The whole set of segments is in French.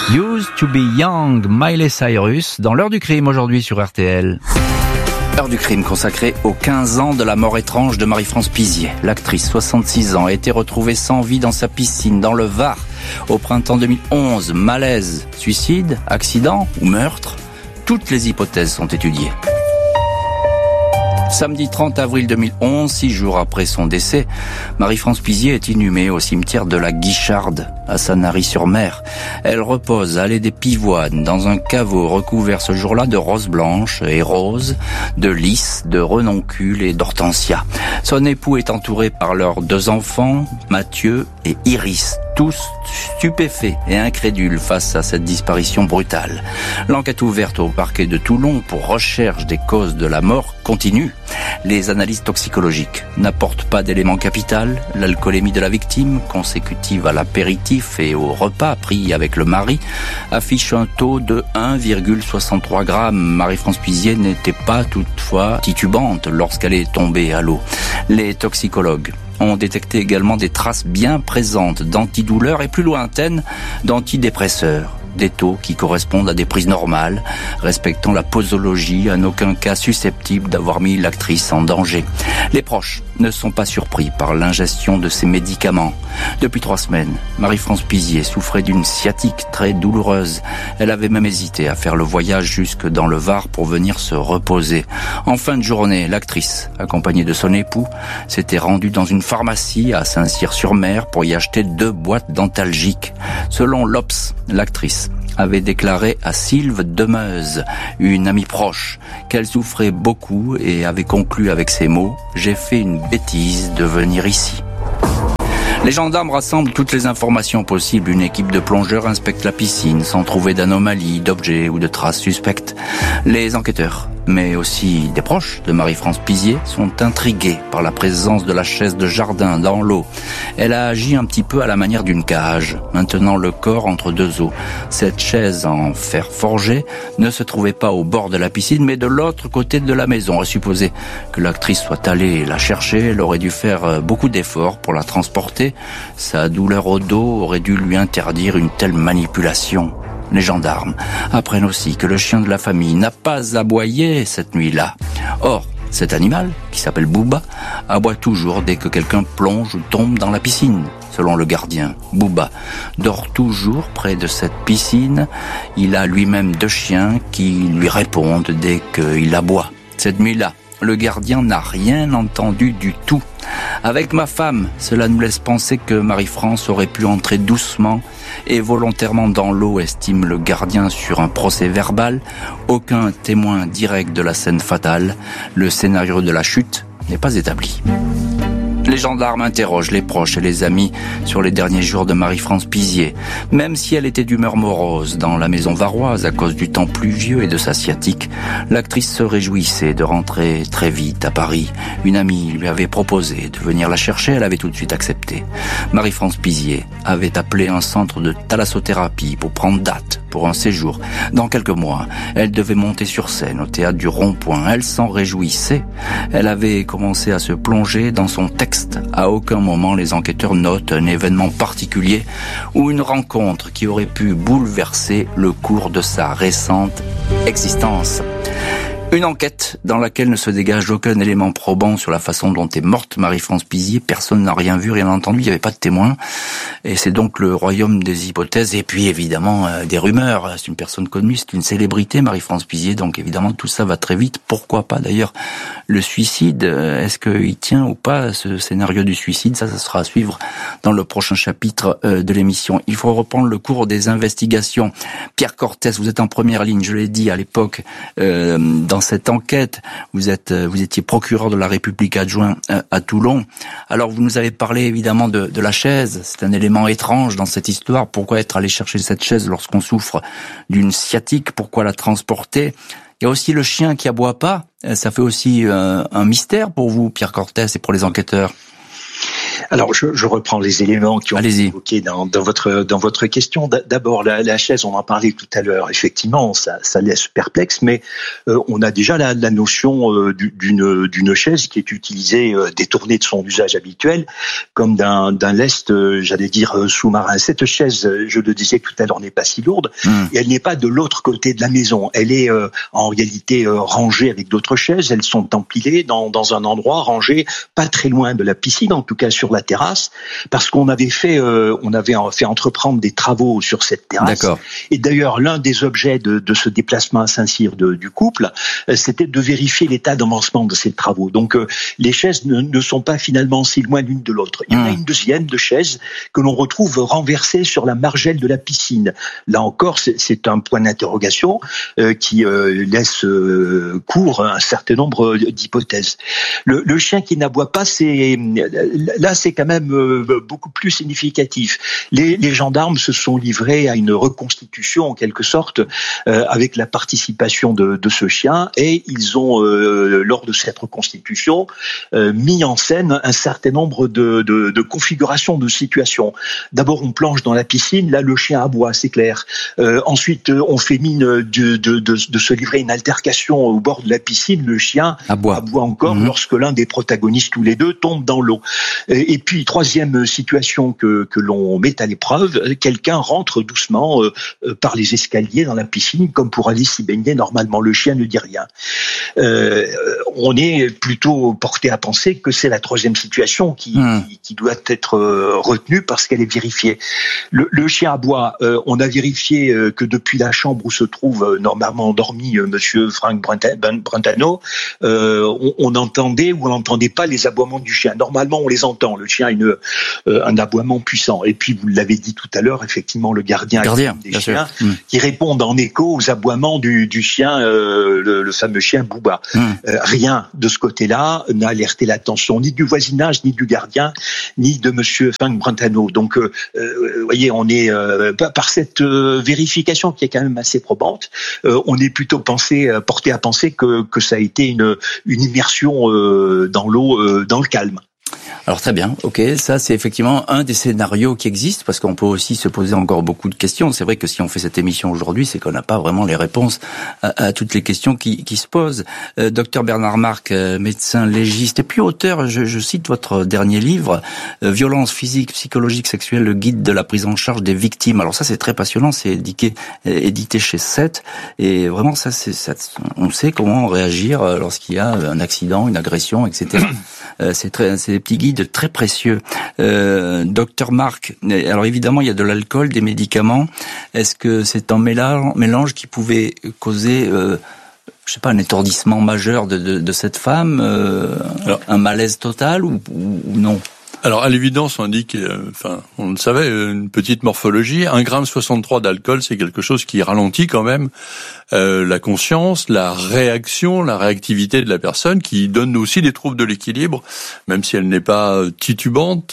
Used to be young, Miley Cyrus, dans l'heure du crime aujourd'hui sur RTL. L'heure du crime consacrée aux 15 ans de la mort étrange de Marie-France Pizier. L'actrice, 66 ans, a été retrouvée sans vie dans sa piscine, dans le Var, au printemps 2011. Malaise, suicide, accident ou meurtre? Toutes les hypothèses sont étudiées. Samedi 30 avril 2011, 6 jours après son décès, Marie-France Pizier est inhumée au cimetière de la Guicharde, à Sanary-sur-Mer. Elle repose allée des Pivoines, dans un caveau recouvert ce jour-là de roses blanches et roses, de lys, de renoncule et d'hortensia. Son époux est entouré par leurs 2 enfants, Mathieu et Iris, tous stupéfaits et incrédules face à cette disparition brutale. L'enquête ouverte au parquet de Toulon pour recherche des causes de la mort continue. Les analyses toxicologiques n'apportent pas d'élément capital. L'alcoolémie de la victime, consécutive à l'apéritif et au repas pris avec le mari, affiche un taux de 1,63 grammes. Marie-France Pizier n'était pas toutefois titubante lorsqu'elle est tombée à l'eau. Les toxicologues ont détecté également des traces bien présentes d'antidouleurs et plus lointaines d'antidépresseurs. Des taux qui correspondent à des prises normales, respectant la posologie, en aucun cas susceptible d'avoir mis l'actrice en danger. Les proches ne sont pas surpris par l'ingestion de ces médicaments. Depuis 3 semaines, Marie-France Pizier souffrait d'une sciatique très douloureuse. Elle avait même hésité à faire le voyage jusque dans le Var pour venir se reposer. En fin de journée, l'actrice, accompagnée de son époux, s'était rendue dans une pharmacie à Saint-Cyr-sur-Mer pour y acheter 2 boîtes d'antalgiques. Selon l'Obs, l'actrice avait déclaré à Sylve Demeuse, une amie proche, qu'elle souffrait beaucoup et avait conclu avec ces mots « J'ai fait une bêtise de venir ici ». Les gendarmes rassemblent toutes les informations possibles. Une équipe de plongeurs inspecte la piscine sans trouver d'anomalies, d'objets ou de traces suspectes. Les enquêteurs, mais aussi des proches de Marie-France Pizier, sont intrigués par la présence de la chaise de jardin dans l'eau. Elle a agi un petit peu à la manière d'une cage, maintenant le corps entre 2 eaux. Cette chaise en fer forgé ne se trouvait pas au bord de la piscine, mais de l'autre côté de la maison. À supposer que l'actrice soit allée la chercher, elle aurait dû faire beaucoup d'efforts pour la transporter. Sa douleur au dos aurait dû lui interdire une telle manipulation. Les gendarmes apprennent aussi que le chien de la famille n'a pas aboyé cette nuit-là. Or, cet animal, qui s'appelle Booba, aboie toujours dès que quelqu'un plonge ou tombe dans la piscine. Selon le gardien, Booba dort toujours près de cette piscine. Il a lui-même 2 chiens qui lui répondent dès qu'il aboie. Cette nuit-là, le gardien n'a rien entendu du tout. Avec ma femme, cela nous laisse penser que Marie-France aurait pu entrer doucement et volontairement dans l'eau, estime le gardien sur un procès verbal. Aucun témoin direct de la scène fatale. Le scénario de la chute n'est pas établi. Les gendarmes interrogent les proches et les amis sur les derniers jours de Marie-France Pizier. Même si elle était d'humeur morose dans la maison varoise à cause du temps pluvieux et de sa sciatique, l'actrice se réjouissait de rentrer très vite à Paris. Une amie lui avait proposé de venir la chercher, elle avait tout de suite accepté. Marie-France Pizier avait appelé un centre de thalassothérapie pour prendre date pour un séjour. Dans quelques mois, elle devait monter sur scène au théâtre du Rond-Point. Elle s'en réjouissait. Elle avait commencé à se plonger dans son texte. À aucun moment, les enquêteurs notent un événement particulier ou une rencontre qui aurait pu bouleverser le cours de sa récente existence. Une enquête dans laquelle ne se dégage aucun élément probant sur la façon dont est morte Marie-France Pizier. Personne n'a rien vu, rien entendu, il n'y avait pas de témoins. Et c'est donc le royaume des hypothèses et puis évidemment des rumeurs. C'est une personne connue, c'est une célébrité, Marie-France Pizier, donc évidemment tout ça va très vite. Pourquoi pas d'ailleurs le suicide? Est-ce qu'il tient ou pas ce scénario du suicide? Ça sera à suivre dans le prochain chapitre de l'émission. Il faut reprendre le cours des investigations. Pierre Cortès, vous êtes en première ligne, je l'ai dit à l'époque, dans cette enquête. Vous étiez procureur de la République adjoint à Toulon. Alors vous nous avez parlé évidemment de la chaise. C'est un élément étrange dans cette histoire. Pourquoi être allé chercher cette chaise lorsqu'on souffre d'une sciatique? Pourquoi la transporter? Il y a aussi le chien qui aboie pas. Ça fait aussi un mystère pour vous, Pierre Cortès, et pour les enquêteurs. Alors, je reprends les éléments qui ont été évoqués dans votre question. D'abord, la chaise, on en parlait tout à l'heure. Effectivement, ça laisse perplexe, mais on a déjà la notion d'une chaise qui est utilisée, détournée de son usage habituel, comme d'un lest, j'allais dire, sous-marin. Cette chaise, je le disais tout à l'heure, n'est pas si lourde, et elle n'est pas de l'autre côté de la maison. Elle est en réalité rangée avec d'autres chaises. Elles sont empilées dans un endroit rangé pas très loin de la piscine, en tout cas sur la terrasse, parce qu'on avait fait entreprendre des travaux sur cette terrasse. D'accord. Et d'ailleurs, l'un des objets de ce déplacement à Saint-Cyr du couple, c'était de vérifier l'état d'avancement de ces travaux. Donc, les chaises ne sont pas finalement si loin l'une de l'autre. Il y en a une deuxième de chaise que l'on retrouve renversée sur la margelle de la piscine. Là encore, c'est un point d'interrogation qui laisse cours à un certain nombre d'hypothèses. Le chien qui n'aboie pas, c'est quand même beaucoup plus significatif. Les gendarmes se sont livrés à une reconstitution en quelque sorte avec la participation de ce chien, et ils ont lors de cette reconstitution mis en scène un certain nombre de configurations de situations. D'abord, on plonge dans la piscine, là le chien aboie, c'est clair. Ensuite, on fait mine de se livrer une altercation au bord de la piscine, le chien aboie encore lorsque l'un des protagonistes, tous les deux, tombe dans l'eau. Et puis, troisième situation que l'on met à l'épreuve, quelqu'un rentre doucement par les escaliers dans la piscine comme pour aller s'y baigner. Normalement, le chien ne dit rien. On est plutôt porté à penser que c'est la troisième situation qui doit être retenue parce qu'elle est vérifiée. Le chien aboie. On a vérifié que depuis la chambre où se trouve normalement endormi Monsieur Frank Brentano, on entendait ou on n'entendait pas les aboiements du chien. Normalement, on les entend. Le chien a un aboiement puissant. Et puis, vous l'avez dit tout à l'heure, effectivement, le gardien des chiens qui répondent en écho aux aboiements du chien, le fameux chien Booba. Rien de ce côté-là n'a alerté l'attention ni du voisinage, ni du gardien, ni de Monsieur Frank Brentano. Donc, vous voyez, on est par cette vérification qui est quand même assez probante, on est plutôt porté à penser que ça a été une immersion dans l'eau, dans le calme. Alors très bien, ok, ça c'est effectivement un des scénarios qui existent, parce qu'on peut aussi se poser encore beaucoup de questions. C'est vrai que si on fait cette émission aujourd'hui, c'est qu'on n'a pas vraiment les réponses à toutes les questions qui se posent. Docteur Bernard Marc, médecin légiste et puis auteur, je cite votre dernier livre, Violence physique, psychologique, sexuelle, le guide de la prise en charge des victimes. Alors ça c'est très passionnant, c'est édité chez Sète, et vraiment ça, on sait comment réagir lorsqu'il y a un accident, une agression, etc. C'est des petits guides très précieux. Docteur Marc, alors évidemment il y a de l'alcool, des médicaments. Est-ce que c'est un mélange qui pouvait causer, un étourdissement majeur de cette femme, un malaise total ou non? Alors, à l'évidence, on indique, on le savait, une petite morphologie. 1,63 g d'alcool, c'est quelque chose qui ralentit quand même la conscience, la réaction, la réactivité de la personne, qui donne aussi des troubles de l'équilibre, même si elle n'est pas titubante.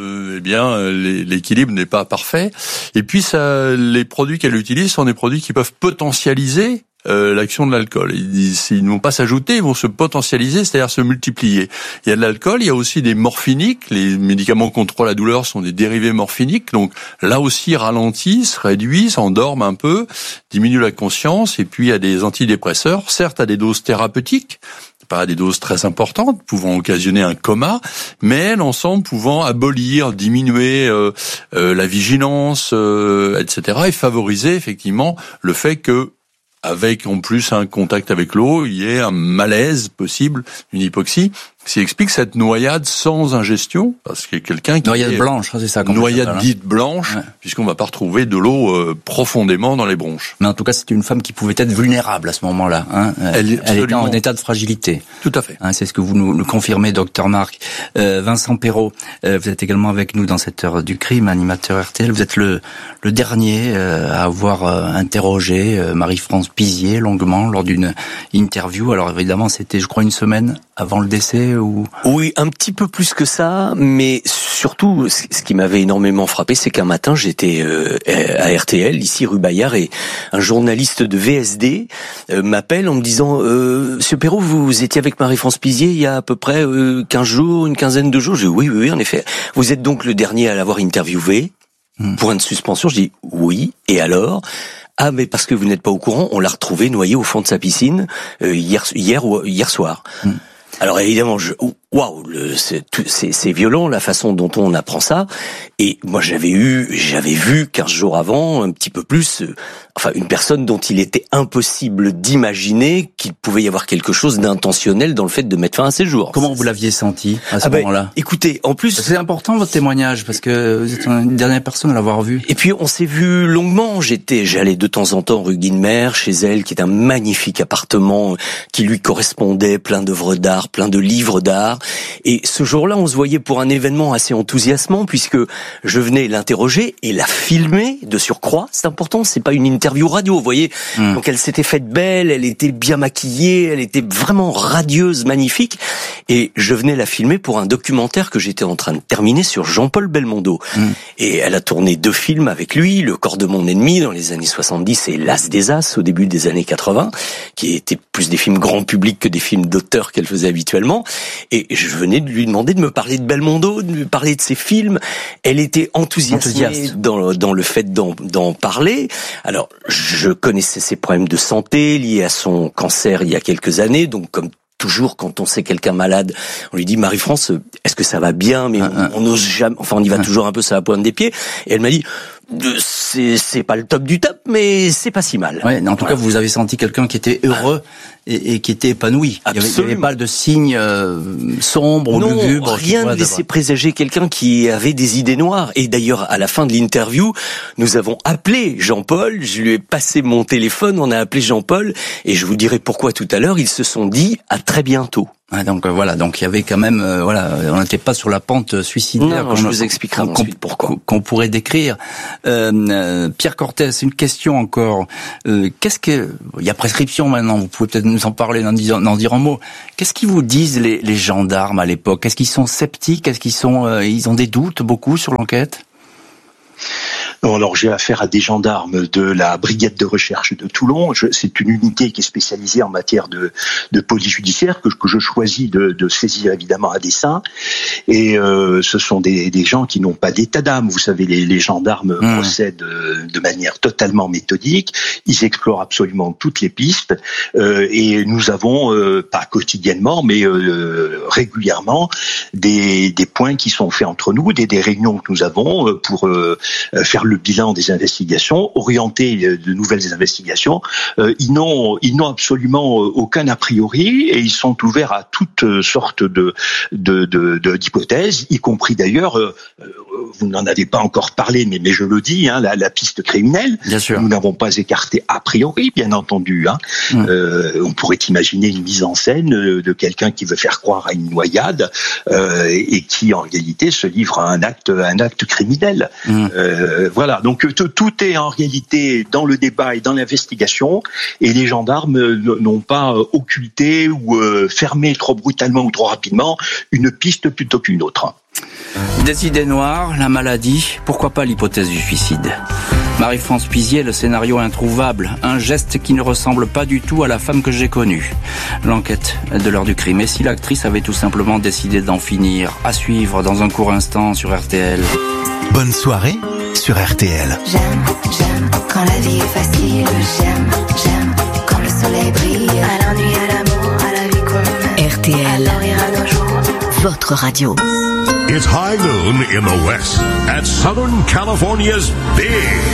L'équilibre n'est pas parfait. Et puis, les produits qu'elle utilise sont des produits qui peuvent potentialiser l'action de l'alcool. Ils ne vont pas s'ajouter, ils vont se potentialiser, c'est-à-dire se multiplier. Il y a de l'alcool, il y a aussi des morphiniques. Les médicaments contre la douleur sont des dérivés morphiniques. Donc là aussi, ralentissent, réduisent, endorment un peu, diminuent la conscience. Et puis il y a des antidépresseurs, certes à des doses thérapeutiques, pas à des doses très importantes, pouvant occasionner un coma, mais l'ensemble pouvant abolir, diminuer la vigilance, etc. et favoriser effectivement le fait que, avec en plus un contact avec l'eau, il y ait un malaise possible, une hypoxie, ce qui explique cette noyade sans ingestion, parce qu'il y a quelqu'un qui noyade blanche, c'est ça. Noyade dite blanche, puisqu'on va pas retrouver de l'eau profondément dans les bronches. Mais en tout cas, c'est une femme qui pouvait être vulnérable à ce moment-là. Elle était en état de fragilité. Tout à fait. C'est ce que vous nous confirmez, docteur Marc. Vincent Perrault, vous êtes également avec nous dans cette heure du crime, animateur RTL. Vous êtes le dernier à avoir interrogé Marie-France Pizier longuement lors d'une interview. Alors évidemment, c'était, je crois, une semaine avant le décès ou... Oui, un petit peu plus que ça, mais surtout, ce qui m'avait énormément frappé, c'est qu'un matin, j'étais à RTL, ici rue Bayard, et un journaliste de VSD m'appelle en me disant « Monsieur Perrault, vous étiez avec Marie-France Pizier il y a à peu près 15 jours, une quinzaine de jours ?» Je dis « Oui, en effet. Vous êtes donc le dernier à l'avoir interviewé ?» Point de suspension, je dis « Oui, et alors ?» Ah, mais parce que vous n'êtes pas au courant, on l'a retrouvé noyé au fond de sa piscine hier soir. Alors évidemment, c'est violent la façon dont on apprend ça. Et moi, j'avais vu 15 jours avant, un petit peu plus, une personne dont il était impossible d'imaginer qu'il pouvait y avoir quelque chose d'intentionnel dans le fait de mettre fin à ses jours. Comment vous l'aviez senti à ce moment-là? Écoutez, en plus... C'est important votre témoignage, parce que vous êtes une dernière personne à l'avoir vu. Et puis on s'est vu longuement, j'allais de temps en temps rue Guinemer, chez elle, qui est un magnifique appartement qui lui correspondait, plein d'œuvres d'art, plein de livres d'art. Et ce jour-là, on se voyait pour un événement assez enthousiasmant, puisque je venais l'interroger et la filmer de surcroît. C'est important, c'est pas une interview radio, vous voyez. Donc elle s'était faite belle, elle était bien maquillée, elle était vraiment radieuse, magnifique. Et je venais la filmer pour un documentaire que j'étais en train de terminer sur Jean-Paul Belmondo. Et elle a tourné 2 films avec lui, Le corps de mon ennemi dans les années 70 et L'As des As au début des années 80, qui étaient plus des films grand public que des films d'auteur qu'elle faisait habituellement. Et je venais de lui demander de me parler de Belmondo, de me parler de ses films. Elle était enthousiaste dans le fait d'en parler. Alors, je connaissais ses problèmes de santé liés à son cancer il y a quelques années, donc comme toujours, quand on sait quelqu'un malade, on lui dit Marie-France, est-ce que ça va bien? Mais on n'ose jamais, on y va toujours un peu sur la pointe des pieds. Et elle m'a dit, c'est pas le top du top, mais c'est pas si mal. Ouais, en tout cas, vous avez senti quelqu'un qui était heureux et qui était épanoui. Il n'y avait pas de signes sombres ou lugubres. Non, rien ne laissait présager quelqu'un qui avait des idées noires. Et d'ailleurs, à la fin de l'interview, nous avons appelé Jean-Paul. Je lui ai passé mon téléphone, on a appelé Jean-Paul, et je vous dirai pourquoi tout à l'heure. Ils se sont dit à très bientôt. Ah, donc voilà, donc il y avait quand même on n'était pas sur la pente suicidaire. Non, je vous expliquerai ensuite pourquoi. Qu'on pourrait décrire. Pierre Cortès, une question encore. Qu'est-ce que il y a prescription maintenant, vous pouvez peut-être nous en parler, d'en dire un mot. Qu'est-ce qu'ils vous disent les gendarmes à l'époque? Est-ce qu'ils sont sceptiques? Est-ce qu'ils ils ont des doutes beaucoup sur l'enquête? Alors j'ai affaire à des gendarmes de la brigade de recherche de Toulon. C'est une unité qui est spécialisée en matière de police judiciaire que je choisis de saisir évidemment à dessein. Et ce sont des gens qui n'ont pas d'état d'âme. Vous savez, les gendarmes procèdent de manière totalement méthodique. Ils explorent absolument toutes les pistes. Et nous avons, pas quotidiennement, mais régulièrement, des points qui sont faits entre nous, des réunions que nous avons pour faire le bilan des investigations, orienter de nouvelles investigations. Ils n'ont absolument aucun a priori et ils sont ouverts à toutes sortes d'hypothèses, y compris d'ailleurs, vous n'en avez pas encore parlé, mais je le dis, la piste criminelle. Bien sûr. Nous n'avons pas écarté a priori, bien entendu. On pourrait imaginer une mise en scène de quelqu'un qui veut faire croire à une noyade et qui en réalité se livre à un acte criminel. Voilà, donc tout est en réalité dans le débat et dans l'investigation, et les gendarmes n'ont pas occulté ou fermé trop brutalement ou trop rapidement une piste plutôt qu'une autre. Des idées noires, la maladie, pourquoi pas l'hypothèse du suicide? Marie-France Pizier, le scénario introuvable, un geste qui ne ressemble pas du tout à la femme que j'ai connue. L'enquête de l'heure du crime. Et si l'actrice avait tout simplement décidé d'en finir? À suivre dans un court instant sur RTL. Bonne soirée sur RTL. J'aime quand la vie est facile. J'aime quand le soleil brille. À l'ennui, à l'amour, à la vie qu'on mène. RTL. À rire à nos jours. Votre radio. It's high noon in the West at Southern California's big